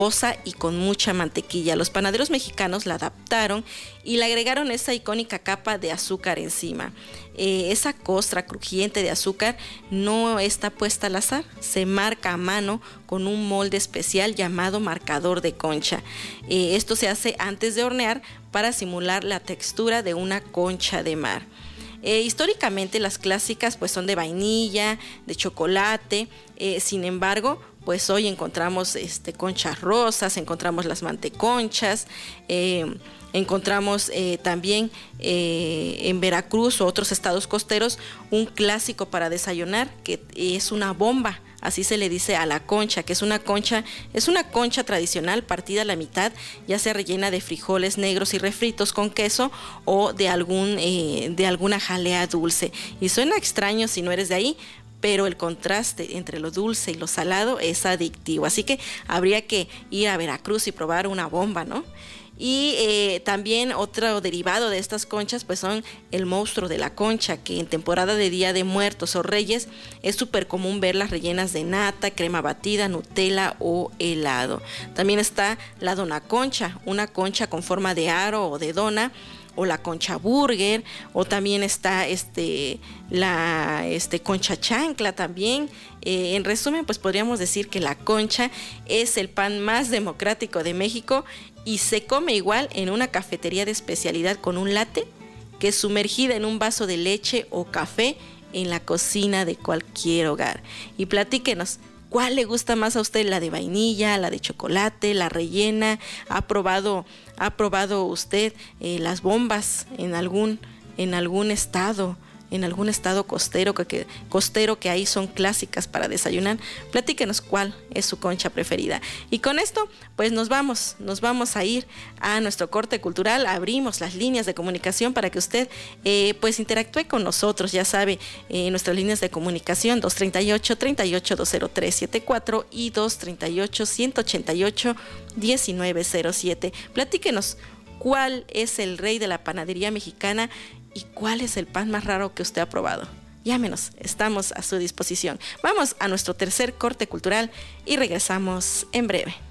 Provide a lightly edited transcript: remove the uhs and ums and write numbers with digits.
y con mucha mantequilla. Los panaderos mexicanos la adaptaron y le agregaron esa icónica capa de azúcar encima. Esa costra crujiente de azúcar no está puesta al azar, se marca a mano con un molde especial llamado marcador de concha. Esto se hace antes de hornear para simular la textura de una concha de mar. Históricamente las clásicas pues son de vainilla, de chocolate, sin embargo pues hoy encontramos conchas rosas, encontramos las manteconchas, encontramos también en Veracruz o otros estados costeros un clásico para desayunar que es una bomba. Así se le dice a la concha, que es una concha tradicional partida a la mitad, ya sea rellena de frijoles negros y refritos con queso o de alguna jalea dulce. Y suena extraño si no eres de ahí, pero el contraste entre lo dulce y lo salado es adictivo. Así que habría que ir a Veracruz y probar una bomba, ¿no? Y también otro derivado de estas conchas pues son el monstruo de la concha, que en temporada de Día de Muertos o Reyes es súper común verlas rellenas de nata, crema batida, Nutella o helado. También está la dona concha, una concha con forma de aro o de dona, o la concha burger, o también está la concha chancla también. En resumen, pues podríamos decir que la concha es el pan más democrático de México y se come igual en una cafetería de especialidad con un latte que sumergida en un vaso de leche o café en la cocina de cualquier hogar. Y platíquenos, ¿cuál le gusta más a usted? ¿La de vainilla, la de chocolate, la rellena? ¿Ha probado usted las bombas en algún estado costero que ahí son clásicas para desayunar? Platíquenos cuál es su concha preferida. Y con esto pues nos vamos a ir a nuestro corte cultural. Abrimos las líneas de comunicación para que usted pues interactúe con nosotros. Ya sabe, nuestras líneas de comunicación 238-203-74 y 238-188-1907. Platíquenos cuál es el rey de la panadería mexicana y cuál es el pan más raro que usted ha probado. Llámenos, estamos a su disposición. Vamos a nuestro tercer corte cultural y regresamos en breve.